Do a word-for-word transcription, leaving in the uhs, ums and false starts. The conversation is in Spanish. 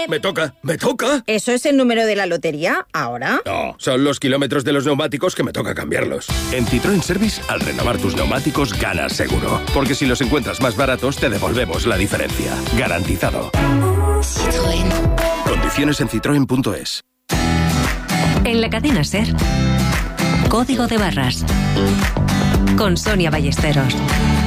Me toca, me toca. ¿Eso es el número de la lotería ahora? No, son los kilómetros de los neumáticos que me toca cambiarlos. En Citroën Service, al renovar tus neumáticos, ganas seguro. Porque si los encuentras más baratos, te devolvemos la diferencia. Garantizado. Citroën. Condiciones en citroen punto es. En la cadena SER, Código de Barras, con Sonia Ballesteros.